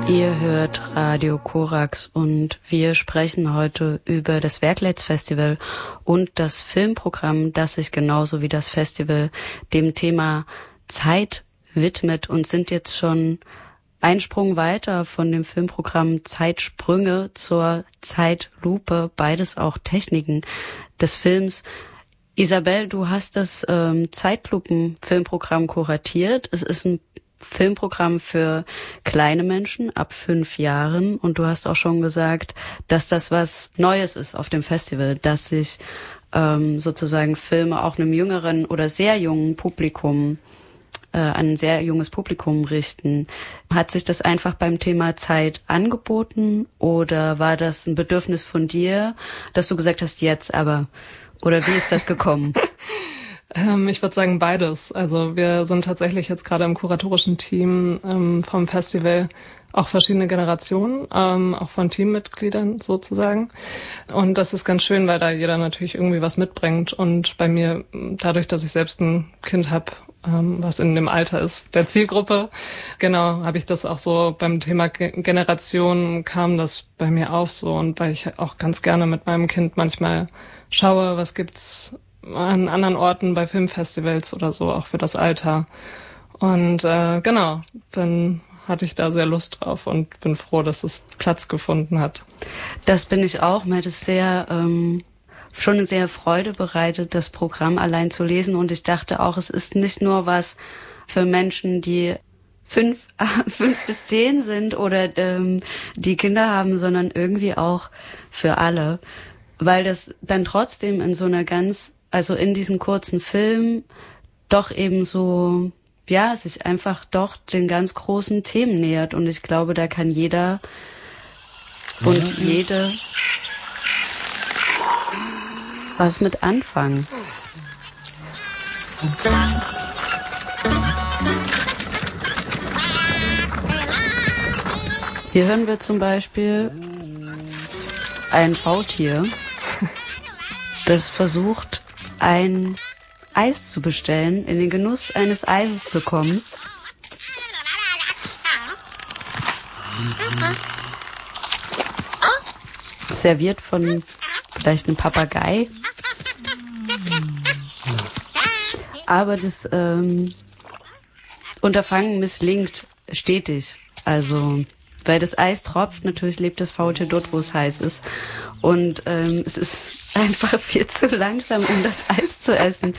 Ihr hört Radio Korax und wir sprechen heute über das Werkleitz-Festival und das Filmprogramm, das sich genauso wie das Festival dem Thema Zeit widmet und sind jetzt schon einen Sprung weiter von dem Filmprogramm Zeitsprünge zur Zeitlupe, beides auch Techniken des Films. Isabel, du hast das Zeitlupen-Filmprogramm kuratiert. Es ist ein Filmprogramm für kleine Menschen ab 5 Jahren und du hast auch schon gesagt, dass das was Neues ist auf dem Festival, dass sich sozusagen Filme auch einem jüngeren oder sehr jungen Publikum an ein sehr junges Publikum richten. Hat sich das einfach beim Thema Zeit angeboten oder war das ein Bedürfnis von dir, dass du gesagt hast, jetzt aber? Oder wie ist das gekommen? Ich würde sagen beides. Also wir sind tatsächlich jetzt gerade im kuratorischen Team vom Festival auch verschiedene Generationen, auch von Teammitgliedern sozusagen. Und das ist ganz schön, weil da jeder natürlich irgendwie was mitbringt. Und bei mir, dadurch, dass ich selbst ein Kind habe, was in dem Alter ist der Zielgruppe, genau, habe ich das auch so beim Thema Generation kam das bei mir auf so. Und weil ich auch ganz gerne mit meinem Kind manchmal schaue, was gibt's an anderen Orten bei Filmfestivals oder so, auch für das Alter. Und genau, dann hatte ich da sehr Lust drauf und bin froh, dass es Platz gefunden hat. Das bin ich auch. Mir hat es schon eine sehr Freude bereitet, das Programm allein zu lesen. Und ich dachte auch, es ist nicht nur was für Menschen, die 5 bis 10 sind oder die Kinder haben, sondern irgendwie auch für alle. Weil das dann trotzdem in so einer also in diesen kurzen Film doch eben so, ja, sich einfach doch den ganz großen Themen nähert. Und ich glaube, da kann jeder und jede was mit anfangen. Hier hören wir zum Beispiel ein Faultier, das versucht, ein Eis zu bestellen, in den Genuss eines Eises zu kommen. Serviert von vielleicht einem Papagei. Aber das Unterfangen misslingt stetig. Also, weil das Eis tropft, natürlich lebt das Faultier dort, wo es heiß ist. Und es ist einfach viel zu langsam, um das Eis zu essen.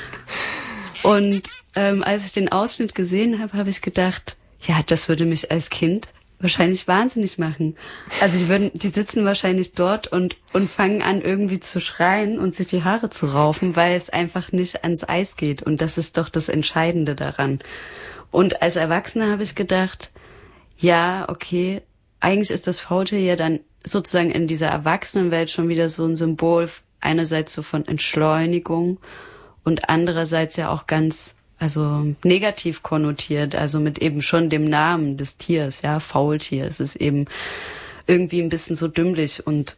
Und als ich den Ausschnitt gesehen habe, habe ich gedacht, ja, das würde mich als Kind wahrscheinlich wahnsinnig machen. Also die sitzen wahrscheinlich dort und fangen an irgendwie zu schreien und sich die Haare zu raufen, weil es einfach nicht ans Eis geht. Und das ist doch das Entscheidende daran. Und als Erwachsene habe ich gedacht, ja, okay, eigentlich ist das Faultier ja dann sozusagen in dieser Erwachsenenwelt schon wieder so ein Symbol einerseits so von Entschleunigung und andererseits ja auch ganz negativ konnotiert, also mit eben schon dem Namen des Tiers, ja, Faultier. Es ist eben irgendwie ein bisschen so dümmlich und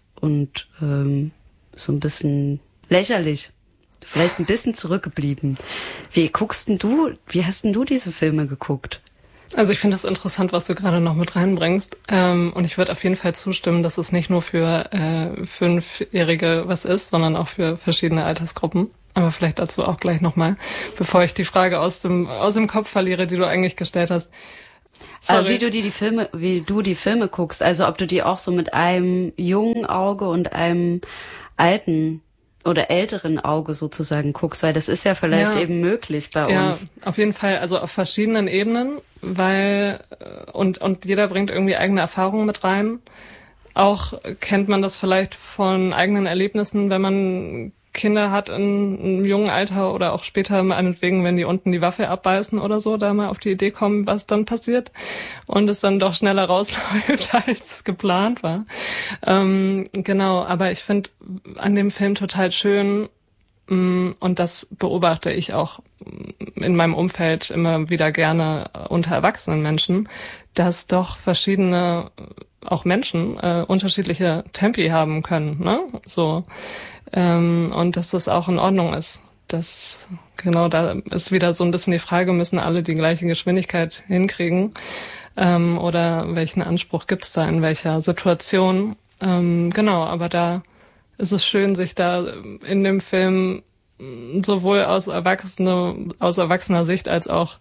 so ein bisschen lächerlich. Vielleicht ein bisschen zurückgeblieben. Wie hast denn du diese Filme geguckt? Also ich finde das interessant, was du gerade noch mit reinbringst. Und ich würde auf jeden Fall zustimmen, dass es nicht nur für 5-Jährige was ist, sondern auch für verschiedene Altersgruppen. Aber vielleicht dazu auch gleich nochmal, bevor ich die Frage aus dem Kopf verliere, die du eigentlich gestellt hast. Also wie du die Filme guckst, also ob du die auch so mit einem jungen Auge und einem alten oder älteren Auge sozusagen guckst, weil das ist ja vielleicht eben möglich bei uns. Ja, auf jeden Fall, also auf verschiedenen Ebenen, weil und jeder bringt irgendwie eigene Erfahrungen mit rein. Auch kennt man das vielleicht von eigenen Erlebnissen, wenn man Kinder hat in einem jungen Alter oder auch später meinetwegen, wenn die unten die Waffe abbeißen oder so, da mal auf die Idee kommen, was dann passiert und es dann doch schneller rausläuft, als geplant war. Genau, aber ich finde an dem Film total schön, und das beobachte ich auch in meinem Umfeld immer wieder gerne unter erwachsenen Menschen, dass doch verschiedene, auch Menschen, unterschiedliche Tempi haben können, ne? So. Und dass das auch in Ordnung ist. Da ist wieder so ein bisschen die Frage, müssen alle die gleiche Geschwindigkeit hinkriegen? oder welchen Anspruch gibt's da in welcher Situation. Genau, aber da ist es schön, sich da in dem Film sowohl aus erwachsener Sicht als auch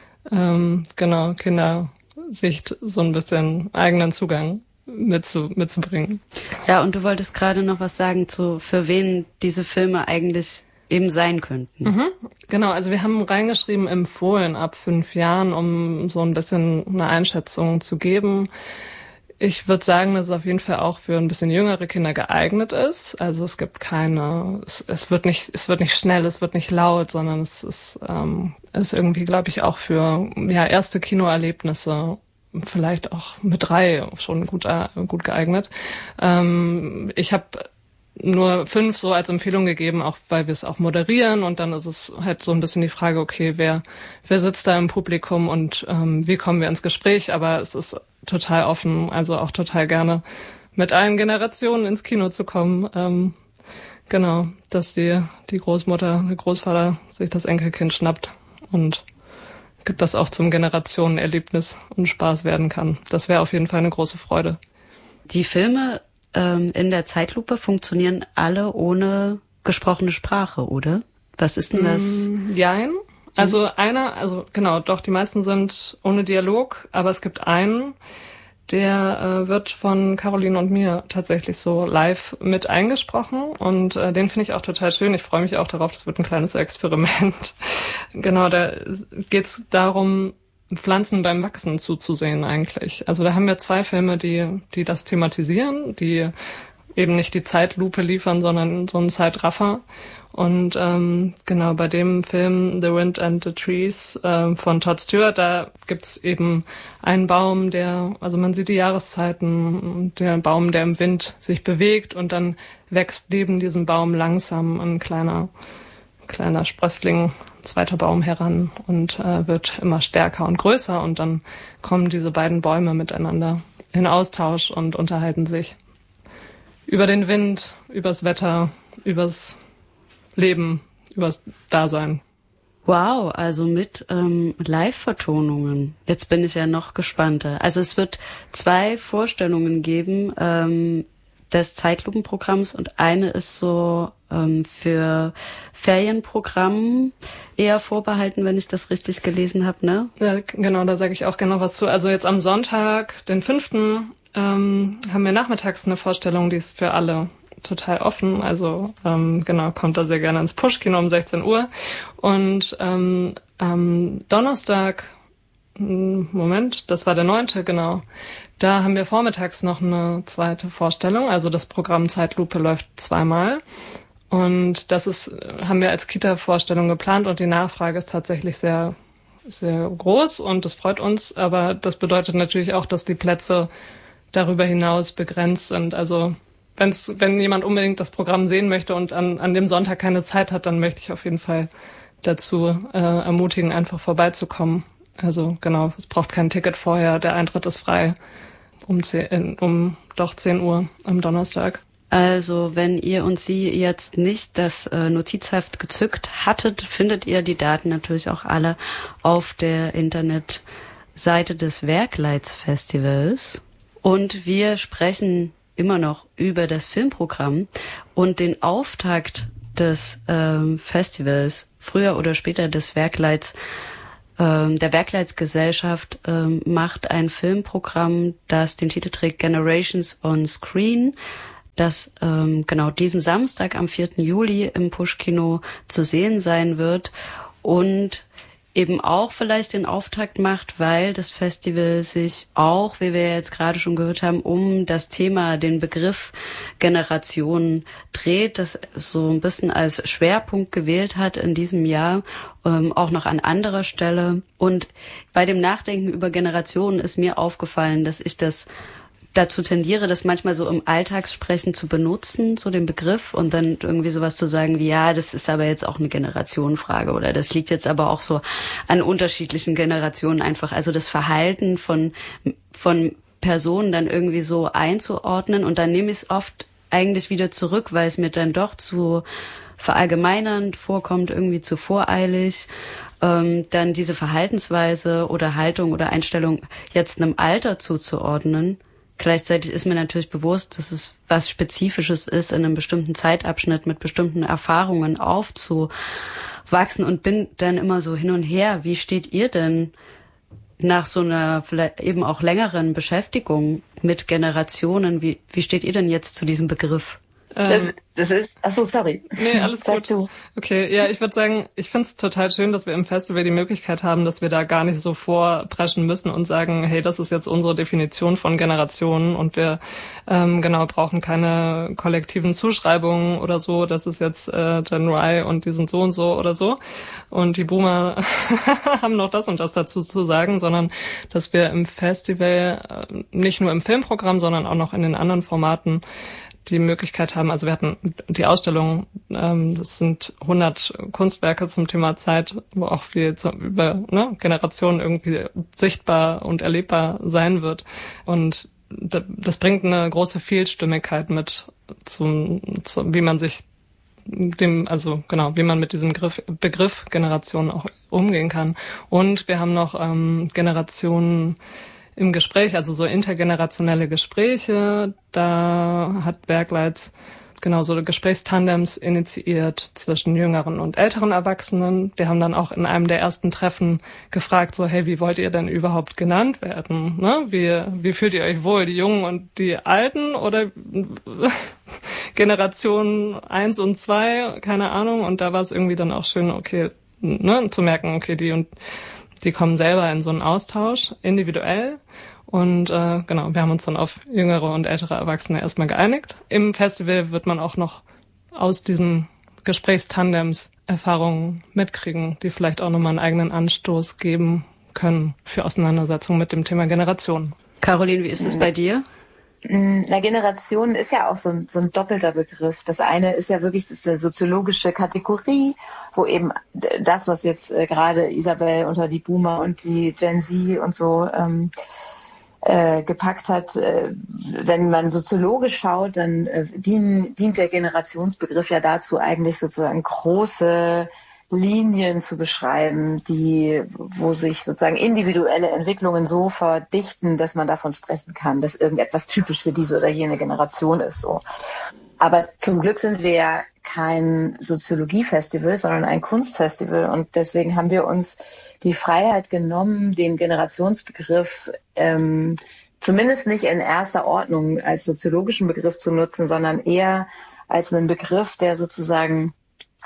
Kindersicht so ein bisschen eigenen Zugang mitzubringen. Ja, und du wolltest gerade noch was sagen für wen diese Filme eigentlich eben sein könnten. Mhm, genau, also wir haben reingeschrieben, empfohlen ab 5 Jahren, um so ein bisschen eine Einschätzung zu geben. Ich würde sagen, dass es auf jeden Fall auch für ein bisschen jüngere Kinder geeignet ist. Also es gibt es wird nicht schnell, es wird nicht laut, sondern es ist irgendwie, glaube ich, auch für erste Kinoerlebnisse vielleicht auch mit 3 schon gut geeignet. Ich habe nur 5 so als Empfehlung gegeben, auch weil wir es auch moderieren, und dann ist es halt so ein bisschen die Frage, okay, wer sitzt da im Publikum und wie kommen wir ins Gespräch, aber es ist total offen, also auch total gerne mit allen Generationen ins Kino zu kommen. Genau, dass die Großmutter, der Großvater sich das Enkelkind schnappt und das auch zum Generationenerlebnis und Spaß werden kann. Das wäre auf jeden Fall eine große Freude. Die Filme in der Zeitlupe funktionieren alle ohne gesprochene Sprache, oder? Was ist denn das? Jein. Also genau, doch, die meisten sind ohne Dialog, aber es gibt einen, der wird von Caroline und mir tatsächlich so live mit eingesprochen, und den finde ich auch total schön. Ich freue mich auch darauf, das wird ein kleines Experiment. Genau, da geht's darum, Pflanzen beim Wachsen zuzusehen eigentlich. Also da haben wir 2 Filme, die das thematisieren, die eben nicht die Zeitlupe liefern, sondern so einen Zeitraffer. Und genau, bei dem Film The Wind and the Trees von Todd Stewart, da gibt's eben einen Baum, also man sieht die Jahreszeiten, der Baum, der im Wind sich bewegt, und dann wächst neben diesem Baum langsam ein kleiner Sprössling, zweiter Baum heran, und wird immer stärker und größer, und dann kommen diese beiden Bäume miteinander in Austausch und unterhalten sich über den Wind, übers Wetter, übers Leben, übers Dasein. Wow, also mit Live-Vertonungen. Jetzt bin ich ja noch gespannter. Also es wird 2 Vorstellungen geben des Zeitlupenprogramms, und eine ist so für Ferienprogramm eher vorbehalten, wenn ich das richtig gelesen habe, ne? Ja, genau, da sage ich auch gerne noch was zu. Also jetzt am Sonntag, den 5., haben wir nachmittags eine Vorstellung, die ist für alle total offen. Also genau, kommt da sehr gerne ins Push-Kino um 16 Uhr. Und am Donnerstag, das war der 9., genau, da haben wir vormittags noch eine zweite Vorstellung. Also das Programm Zeitlupe läuft 2-mal. Und haben wir als Kita-Vorstellung geplant, und die Nachfrage ist tatsächlich sehr, sehr groß, und das freut uns. Aber das bedeutet natürlich auch, dass die Plätze darüber hinaus begrenzt sind. Also wenn jemand unbedingt das Programm sehen möchte und an dem Sonntag keine Zeit hat, dann möchte ich auf jeden Fall dazu ermutigen, einfach vorbeizukommen. Also genau, es braucht kein Ticket vorher, der Eintritt ist frei um 10 Uhr am Donnerstag. Also wenn ihr und Sie jetzt nicht das Notizheft gezückt hattet, findet ihr die Daten natürlich auch alle auf der Internetseite des Werkleitsfestivals. Und wir sprechen immer noch über das Filmprogramm und den Auftakt des Festivals, früher oder später des Werkleits. Der Werkleitsgesellschaft macht ein Filmprogramm, das den Titel trägt Generations on Screen, das genau diesen Samstag am 4. Juli im Push-Kino zu sehen sein wird und eben auch vielleicht den Auftakt macht, weil das Festival sich auch, wie wir jetzt gerade schon gehört haben, um das Thema, den Begriff Generation dreht, das so ein bisschen als Schwerpunkt gewählt hat in diesem Jahr, auch noch an anderer Stelle. Und bei dem Nachdenken über Generationen ist mir aufgefallen, dass ich dazu tendiere, das manchmal so im Alltagssprechen zu benutzen, so den Begriff, und dann irgendwie sowas zu sagen wie, ja, das ist aber jetzt auch eine Generationenfrage, oder das liegt jetzt aber auch so an unterschiedlichen Generationen einfach. Also das Verhalten von Personen dann irgendwie so einzuordnen, und dann nehme ich es oft eigentlich wieder zurück, weil es mir dann doch zu verallgemeinernd vorkommt, irgendwie zu voreilig. dann diese Verhaltensweise oder Haltung oder Einstellung jetzt einem Alter zuzuordnen. Gleichzeitig ist mir natürlich bewusst, dass es was Spezifisches ist, in einem bestimmten Zeitabschnitt mit bestimmten Erfahrungen aufzuwachsen und bin dann immer so hin und her. Wie steht ihr denn nach so einer vielleicht eben auch längeren Beschäftigung mit Generationen? Wie steht ihr denn jetzt zu diesem Begriff? Das ist, sorry. Nee, alles Sag gut. du. Okay, ja, ich würde sagen, ich finde es total schön, dass wir im Festival die Möglichkeit haben, dass wir da gar nicht so vorpreschen müssen und sagen, hey, das ist jetzt unsere Definition von Generationen und wir brauchen keine kollektiven Zuschreibungen oder so, das ist jetzt Gen Y und die sind so und so oder so und die Boomer haben noch das und das dazu zu sagen, sondern dass wir im Festival nicht nur im Filmprogramm, sondern auch noch in den anderen Formaten die Möglichkeit haben, also wir hatten die Ausstellung, das sind 100 Kunstwerke zum Thema Zeit, wo auch viel über Generationen irgendwie sichtbar und erlebbar sein wird. Und das bringt eine große Vielstimmigkeit mit, wie man sich wie man mit diesem Begriff Generation auch umgehen kann. Und wir haben noch Generationen im Gespräch, also so intergenerationelle Gespräche. Da hat Bergleitz so Gesprächstandems initiiert zwischen jüngeren und älteren Erwachsenen. Die haben dann auch in einem der ersten Treffen gefragt, so, hey, wie wollt ihr denn überhaupt genannt werden? Ne? Wie fühlt ihr euch wohl, die Jungen und die Alten oder Generation 1 und 2, keine Ahnung. Und da war es irgendwie dann auch schön, okay, zu merken, okay, die kommen selber in so einen Austausch, individuell. Und wir haben uns dann auf jüngere und ältere Erwachsene erstmal geeinigt. Im Festival wird man auch noch aus diesen Gesprächstandems Erfahrungen mitkriegen, die vielleicht auch nochmal einen eigenen Anstoß geben können für Auseinandersetzungen mit dem Thema Generation. Caroline, wie ist es bei dir? Na, Generation ist ja auch so ein doppelter Begriff. Das eine ist ja wirklich das ist eine soziologische Kategorie, wo eben das, was jetzt gerade Isabel unter die Boomer und die Gen Z und so gepackt hat, wenn man soziologisch schaut, dann dient der Generationsbegriff ja dazu, eigentlich sozusagen große Linien zu beschreiben, wo sich sozusagen individuelle Entwicklungen so verdichten, dass man davon sprechen kann, dass irgendetwas typisch für diese oder jene Generation ist, so. Aber zum Glück sind wir ja kein Soziologiefestival, sondern ein Kunstfestival und deswegen haben wir uns die Freiheit genommen, den Generationsbegriff zumindest nicht in erster Ordnung als soziologischen Begriff zu nutzen, sondern eher als einen Begriff, der sozusagen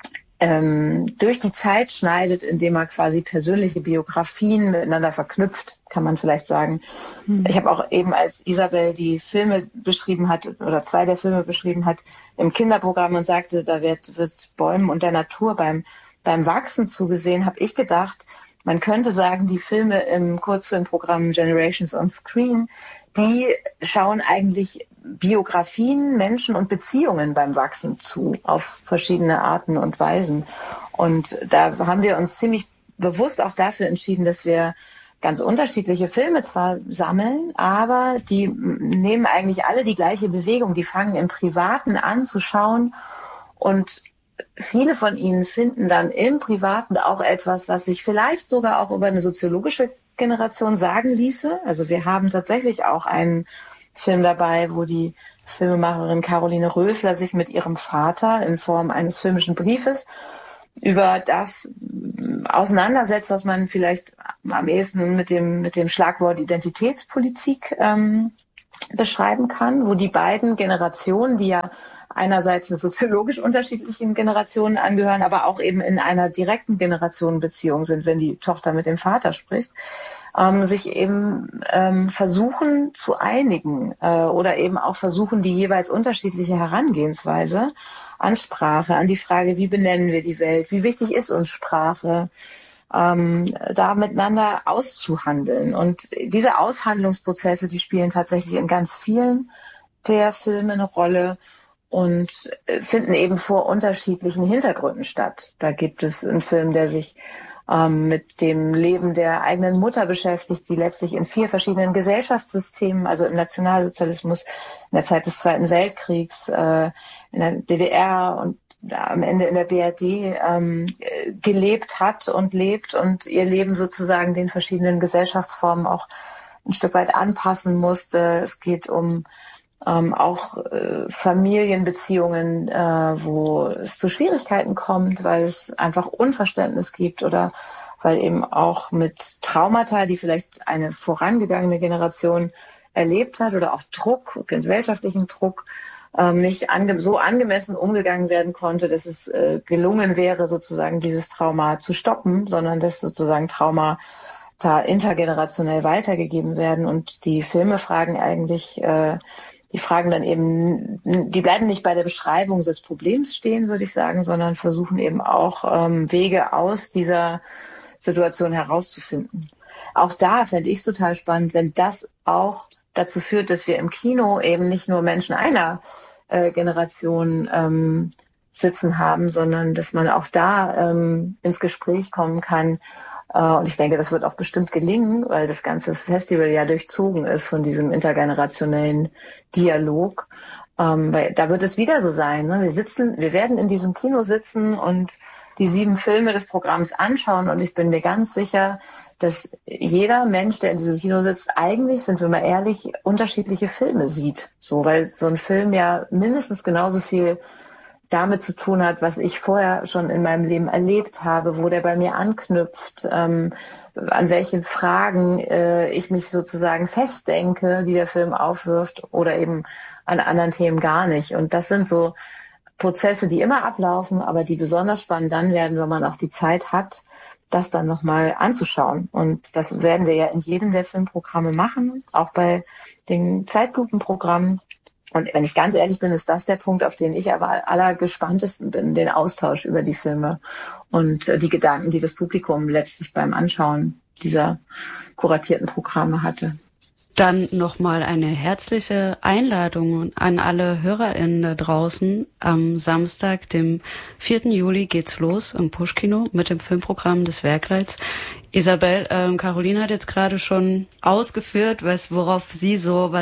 durch die Zeit schneidet, indem er quasi persönliche Biografien miteinander verknüpft, kann man vielleicht sagen. Ich habe auch eben, als Isabel die Filme beschrieben hat, oder 2 der Filme beschrieben hat, im Kinderprogramm und sagte, da wird Bäumen und der Natur beim Wachsen zugesehen, habe ich gedacht, man könnte sagen, die Filme im Kurzfilmprogramm Generations on Screen, die schauen eigentlich Biografien, Menschen und Beziehungen beim Wachsen zu, auf verschiedene Arten und Weisen. Und da haben wir uns ziemlich bewusst auch dafür entschieden, dass wir ganz unterschiedliche Filme zwar sammeln, aber die nehmen eigentlich alle die gleiche Bewegung. Die fangen im Privaten an zu schauen und viele von ihnen finden dann im Privaten auch etwas, was sich vielleicht sogar auch über eine soziologische Generation sagen ließe. Also wir haben tatsächlich auch einen Film dabei, wo die Filmemacherin Caroline Rösler sich mit ihrem Vater in Form eines filmischen Briefes über das auseinandersetzt, was man vielleicht am ehesten mit dem Schlagwort Identitätspolitik beschreiben kann, wo die beiden Generationen, die ja einerseits eine soziologisch unterschiedlichen Generationen angehören, aber auch eben in einer direkten Generationenbeziehung sind, wenn die Tochter mit dem Vater spricht, sich eben versuchen zu einigen oder eben auch versuchen, die jeweils unterschiedliche Herangehensweise an Sprache, an die Frage, wie benennen wir die Welt, wie wichtig ist uns Sprache, da miteinander auszuhandeln. Und diese Aushandlungsprozesse, die spielen tatsächlich in ganz vielen der Filme eine Rolle und finden eben vor unterschiedlichen Hintergründen statt. Da gibt es einen Film, der sich mit dem Leben der eigenen Mutter beschäftigt, die letztlich in 4 verschiedenen Gesellschaftssystemen, also im Nationalsozialismus, in der Zeit des Zweiten Weltkriegs, in der DDR und am Ende in der BRD gelebt hat und lebt und ihr Leben sozusagen den verschiedenen Gesellschaftsformen auch ein Stück weit anpassen musste. Es geht um auch Familienbeziehungen, wo es zu Schwierigkeiten kommt, weil es einfach Unverständnis gibt oder weil eben auch mit Traumata, die vielleicht eine vorangegangene Generation erlebt hat oder auch Druck, gesellschaftlichen Druck, nicht so angemessen umgegangen werden konnte, dass es gelungen wäre, sozusagen dieses Trauma zu stoppen, sondern dass sozusagen Traumata intergenerationell weitergegeben werden. Und die Filme fragen eigentlich, die fragen dann eben, die bleiben nicht bei der Beschreibung des Problems stehen, würde ich sagen, sondern versuchen eben auch Wege aus dieser Situation herauszufinden. Auch da fände ich es total spannend, wenn das auch dazu führt, dass wir im Kino eben nicht nur Menschen einer Generation sitzen haben, sondern dass man auch da ins Gespräch kommen kann. Und ich denke, das wird auch bestimmt gelingen, weil das ganze Festival ja durchzogen ist von diesem intergenerationellen Dialog. Weil da wird es wieder so sein. Ne? Wir werden in diesem Kino sitzen und die 7 Filme des Programms anschauen. Und ich bin mir ganz sicher, dass jeder Mensch, der in diesem Kino sitzt, eigentlich, sind wir mal ehrlich, unterschiedliche Filme sieht. So, weil so ein Film ja mindestens genauso viel damit zu tun hat, was ich vorher schon in meinem Leben erlebt habe, wo der bei mir anknüpft, an welchen Fragen ich mich sozusagen festdenke, die der Film aufwirft, oder eben an anderen Themen gar nicht. Und das sind so Prozesse, die immer ablaufen, aber die besonders spannend dann werden, wenn man auch die Zeit hat, das dann nochmal anzuschauen. Und das werden wir ja in jedem der Filmprogramme machen, auch bei den Zeitlupenprogrammen. Und wenn ich ganz ehrlich bin, ist das der Punkt, auf den ich aber allergespanntesten bin, den Austausch über die Filme und die Gedanken, die das Publikum letztlich beim Anschauen dieser kuratierten Programme hatte. Dann nochmal eine herzliche Einladung an alle HörerInnen da draußen. Am Samstag, dem 4. Juli, geht's los im Push-Kino mit dem Filmprogramm des Werkleits. Isabel, Caroline hat jetzt gerade schon ausgeführt, worauf sie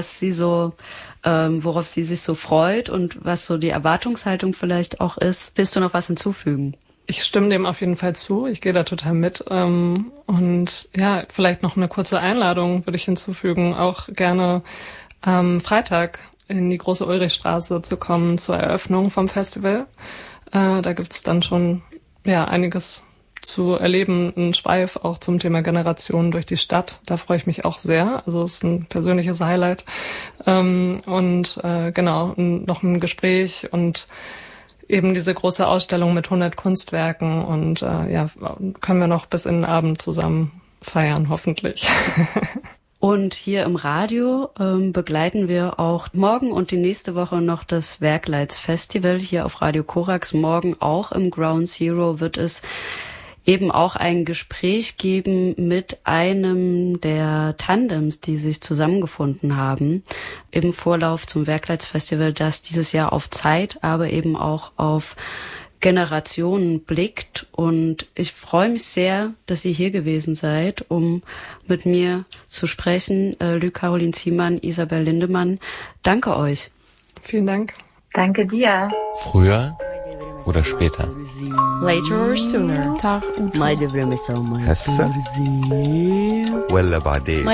sich so freut und was so die Erwartungshaltung vielleicht auch ist. Willst du noch was hinzufügen? Ich stimme dem auf jeden Fall zu. Ich gehe da total mit. Und ja, vielleicht noch eine kurze Einladung würde ich hinzufügen, auch gerne Freitag in die große Ulrichstraße zu kommen zur Eröffnung vom Festival. Da gibt's dann schon einiges zu erleben, ein Schweif auch zum Thema Generationen durch die Stadt. Da freue ich mich auch sehr. Also es ist ein persönliches Highlight. Und noch ein Gespräch und eben diese große Ausstellung mit 100 Kunstwerken und können wir noch bis in den Abend zusammen feiern, hoffentlich. Und hier im Radio begleiten wir auch morgen und die nächste Woche noch das Werkleits Festival hier auf Radio Korax. Morgen auch im Ground Zero wird es eben auch ein Gespräch geben mit einem der Tandems, die sich zusammengefunden haben im Vorlauf zum Werkleitsfestival, das dieses Jahr auf Zeit, aber eben auch auf Generationen blickt. Und ich freue mich sehr, dass ihr hier gewesen seid, um mit mir zu sprechen. Caroline Ziemann, Isabel Lindemann. Danke euch. Vielen Dank. Danke dir. Früher oder später? Later or sooner. Hesse? Wella بعدين.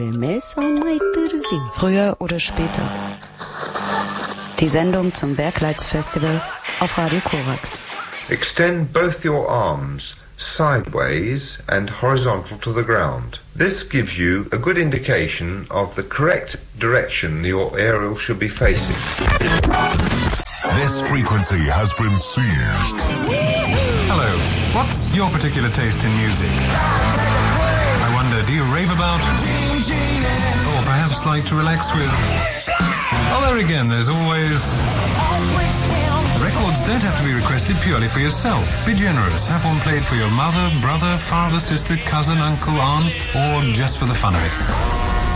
Früher oder später. Die Sendung zum Werkleitsfestival auf Radio Korax. Extend both your arms sideways and horizontal to the ground. This gives you a good indication of the correct direction your aerial should be facing. This frequency has been seized. Hello, what's your particular taste in music? I wonder, do you rave about? Or perhaps like to relax with? Well, there again, there's always... Records don't have to be requested purely for yourself. Be generous. Have one played for your mother, brother, father, sister, cousin, uncle, aunt, or just for the fun of it.